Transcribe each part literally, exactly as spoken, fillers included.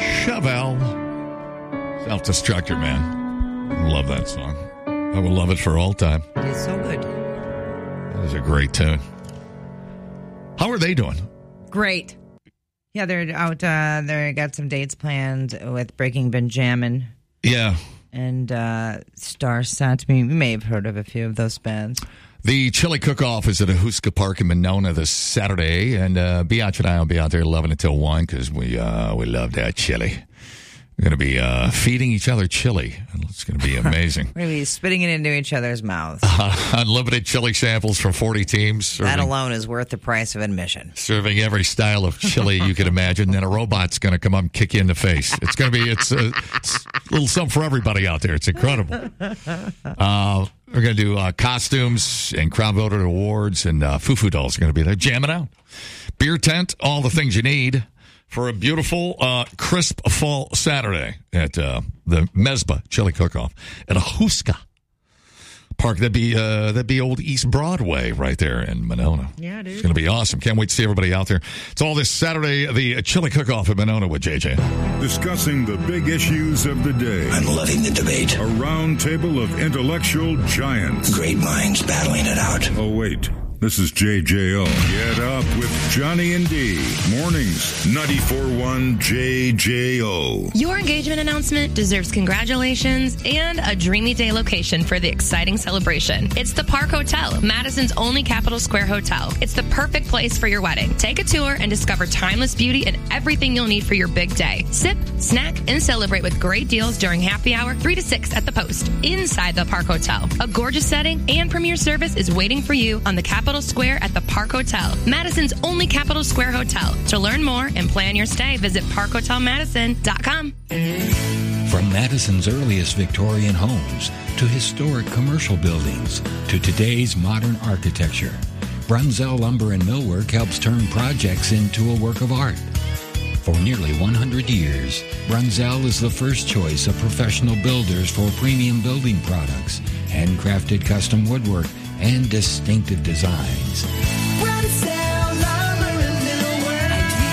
Chevelle. Self-Destructor, man. Love that song. I will love it for all time. It is so good. That is a great tune. How are they doing? Great. Yeah, they're out. Uh, they got some dates planned with Breaking Benjamin. Yeah. And uh, Star Set. You may have heard of a few of those bands. The Chili Cook-Off is at Ahuska Park in Monona this Saturday, and uh, Biatch and I will be out there eleven until one because we uh, we love that chili. We're going to be uh, feeding each other chili. It's going to be amazing. We're going to be spitting it into each other's mouths. Uh, unlimited chili samples from forty teams. Serving, that alone is worth the price of admission. Serving every style of chili you can imagine. Then a robot's going to come up and kick you in the face. It's going to be it's a, it's a little something for everybody out there. It's incredible. Uh, we're going to do uh, costumes and crowd voter awards, and uh, Foo Foo Dolls are going to be there jamming out. Beer tent, all the things you need for a beautiful, uh, crisp fall Saturday at uh, the Mesbah Chili Cook-Off at Ahuska Park. That'd be uh, that'd be old East Broadway right there in Monona. Yeah, dude. It's going to be awesome. Can't wait to see everybody out there. It's all this Saturday, the Chili Cook-Off at Monona with J J. Discussing the big issues of the day. I'm loving the debate. A round table of intellectual giants. Great minds battling it out. Oh, wait. This is J J O. Get up with Johnny and D. Mornings, ninety-four point one J J O. Your engagement announcement deserves congratulations and a dreamy day location for the exciting celebration. It's the Park Hotel, Madison's only Capital Square hotel. It's the perfect place for your wedding. Take a tour and discover timeless beauty and everything you'll need for your big day. Sip, snack, and celebrate with great deals during happy hour three to six at the Post. Inside the Park Hotel, a gorgeous setting and premier service is waiting for you on the Capital Square at the Park Hotel, Madison's only Capital Square hotel. To learn more and plan your stay, visit park hotel madison dot com. From Madison's earliest Victorian homes to historic commercial buildings to today's modern architecture, Brunzell Lumber and Millwork helps turn projects into a work of art. For nearly one hundred years, Brunzell is the first choice of professional builders for premium building products, handcrafted custom woodwork, and distinctive designs. Brunzell Lumber and Millwork,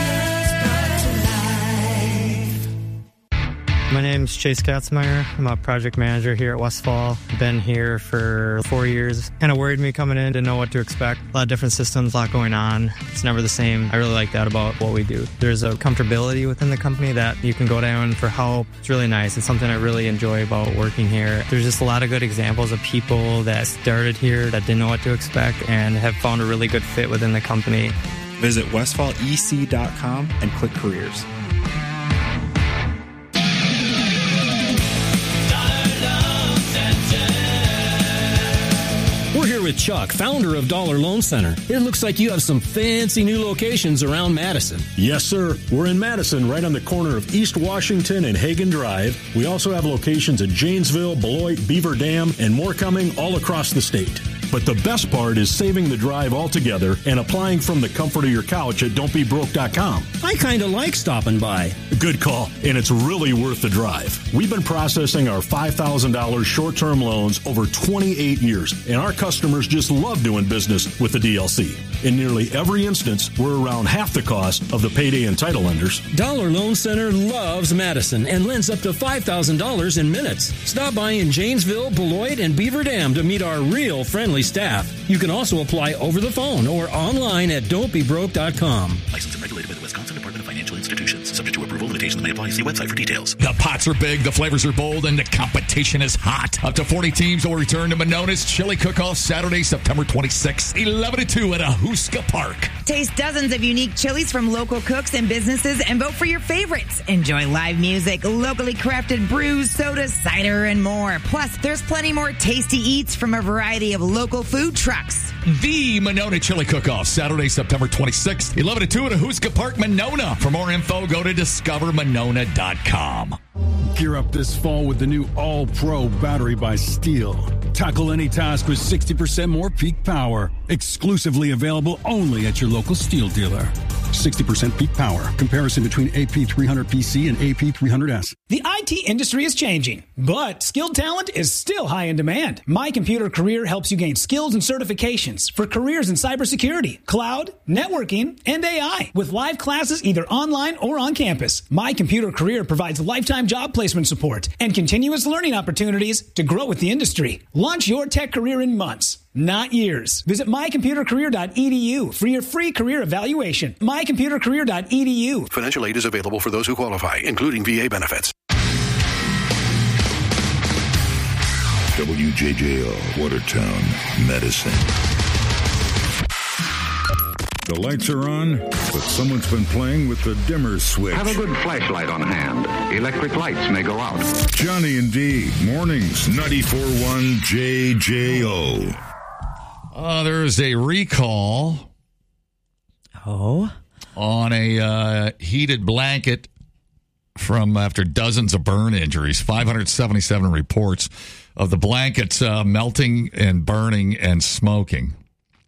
ideas brought to life. My name's Chase Katzmeyer. I'm a project manager here at Westfall. Been here for four years. Kind of worried me coming in, didn't know what to expect. A lot of different systems, a lot going on. It's never the same. I really like that about what we do. There's a comfortability within the company that you can go down for help. It's really nice. It's something I really enjoy about working here. There's just a lot of good examples of people that started here that didn't know what to expect and have found a really good fit within the company. Visit westfall e c dot com and click careers. We're here with Chuck, founder of Dollar Loan Center. It looks like you have some fancy new locations around Madison. Yes, sir. We're in Madison, right on the corner of East Washington and Hagen Drive. We also have locations in Janesville, Beloit, Beaver Dam, and more coming all across the state. But the best part is saving the drive altogether and applying from the comfort of your couch at don't be broke dot com. I kind of like stopping by. Good call, and it's really worth the drive. We've been processing our five thousand dollars short-term loans over twenty-eight years, and our customers just love doing business with the D L C. In nearly every instance, we're around half the cost of the payday and title lenders. Dollar Loan Center loves Madison and lends up to five thousand dollars in minutes. Stop by in Janesville, Beloit, and Beaver Dam to meet our real friendly staff. You can also apply over the phone or online at don't be broke dot com. Licensed and regulated by the Wisconsin Department of Financial Institutions. Subject to approval, limitations may apply. See website for details. The pots are big, the flavors are bold, and the competition is hot. Up to forty teams will return to Monona's Chili Cook-Off Saturday, September twenty-sixth, eleven to two at Ahuska Park. Taste dozens of unique chilies from local cooks and businesses and vote for your favorites. Enjoy live music, locally crafted brews, sodas, cider, and more. Plus, there's plenty more tasty eats from a variety of local food trucks. The Monona Chili Cook-Off, Saturday, September twenty-sixth, eleven to two at Ahuska Park, Monona. For more info, go to discover monona dot com. Gear up this fall with the new All-Pro battery by Steel. Tackle any task with sixty percent more peak power. Exclusively available only at your local Steel dealer. sixty percent peak power. Comparison between A P three hundred P C and A P three hundred S. The I T industry is changing, but skilled talent is still high in demand. My Computer Career helps you gain skills and certifications for careers in cybersecurity, cloud, networking, and A I. With live classes either online or on campus, My Computer Career provides lifetime job placement support and continuous learning opportunities to grow with the industry. Launch your tech career in months, not years. Visit my computer career dot e d u for your free career evaluation. my computer career dot e d u. Financial aid is available for those who qualify, including V A benefits. W J J O, Watertown, Medicine. The lights are on, but someone's been playing with the dimmer switch. Have a good flashlight on hand. Electric lights may go out. Johnny and D, mornings, ninety-four point one J J O. Uh, there is a recall. Oh? On a uh, heated blanket from after dozens of burn injuries. five hundred seventy-seven reports of the blankets uh, melting and burning and smoking.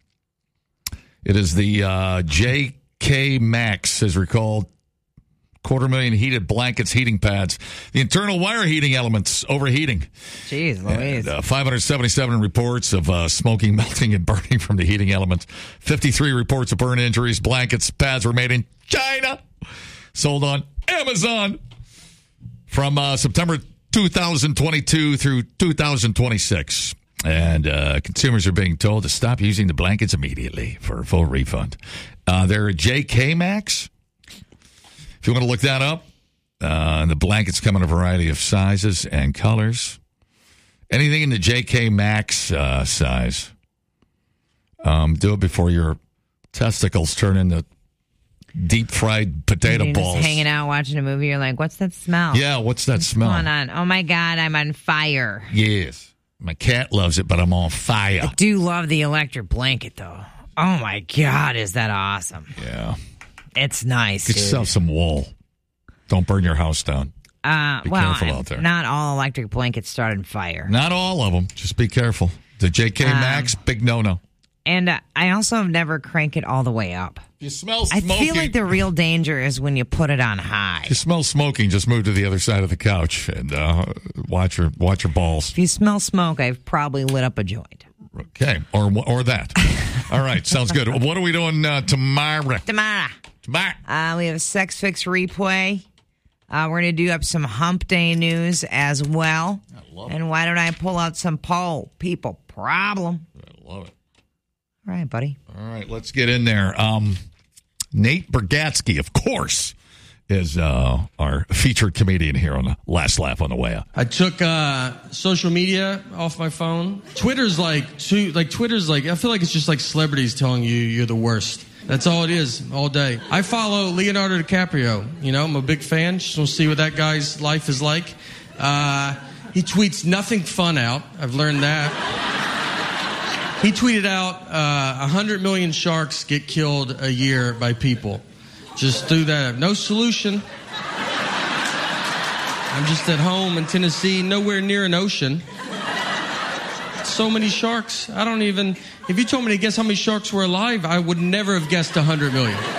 It is the uh, J K Max, as recalled, quarter million heated blankets, heating pads, the internal wire heating elements overheating. Jeez Louise. And, uh, five hundred seventy-seven reports of uh, smoking, melting, and burning from the heating elements. fifty-three reports of burn injuries. Blankets, pads were made in China, sold on Amazon from uh, September two thousand twenty-two through two thousand twenty-six. And uh, consumers are being told to stop using the blankets immediately for a full refund. Uh, they're J K Max. If you want to look that up, uh, the blankets come in a variety of sizes and colors. Anything in the J K Max uh, size. Um, do it before your testicles turn into deep-fried potato You're balls. Just hanging out watching a movie, you're like, what's that smell? Yeah, what's that smell? What's going on? Oh, my God, I'm on fire. Yes. My cat loves it, but I'm on fire. I do love the electric blanket, though. Oh, my God, is that awesome. Yeah. It's nice, Get dude. yourself some wool. Don't burn your house down. Uh, Be well, careful out there. Not all electric blankets start on fire. Not all of them. Just be careful. The J K Um, Max, big no-no. And uh, I also have never cranked it all the way up. You smell I smoking. feel like the real danger is when you put it on high. If you smell smoking, just move to the other side of the couch and uh, watch your watch your balls. If you smell smoke, I've probably lit up a joint. Okay, or or that. All right, sounds good. What are we doing uh, tomorrow? Tomorrow. Tomorrow. Uh, we have a Sex Fix replay. Uh, we're going to do up some Hump Day news as well. I love and why don't I pull out some poll people problem? I love it. All right, buddy. All right, let's get in there. Um, Nate Bargatze, of course, is uh, our featured comedian here on the Last Laugh on the Way Up. I took uh, social media off my phone. Twitter's like, too, like Twitter's like, I feel like it's just like celebrities telling you you're the worst. That's all it is, all day. I follow Leonardo DiCaprio. You know, I'm a big fan. Just want to see what that guy's life is like. Uh, he tweets nothing fun out. I've learned that. He tweeted out, uh, one hundred million sharks get killed a year by people. Just threw that. No solution. I'm just at home in Tennessee, nowhere near an ocean. So many sharks. I don't even... If you told me to guess how many sharks were alive, I would never have guessed one hundred million. Uh,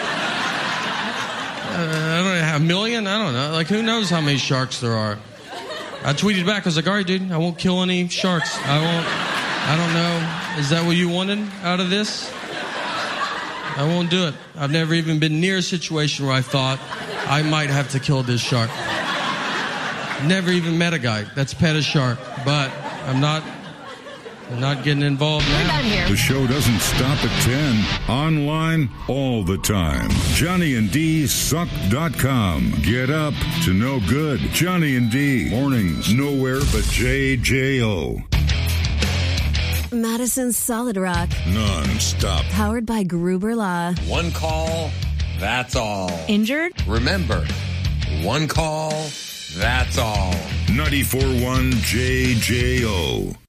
I don't know, a million? I don't know. Like, who knows how many sharks there are? I tweeted back. I was like, all right, dude, I won't kill any sharks. I won't... I don't know. Is that what you wanted out of this? I won't do it. I've never even been near a situation where I thought I might have to kill this shark. Never even met a guy that's pet a shark, but I'm not I'm not getting involved now. The show doesn't stop at ten. Online all the time. Johnny and D suck dot com. Get up to no good. Johnny and D. Mornings nowhere but J J O. Madison's Solid Rock. Non-stop. Powered by Gruber Law. One call, that's all. Injured? Remember, one call, that's all. ninety-four point one J J O.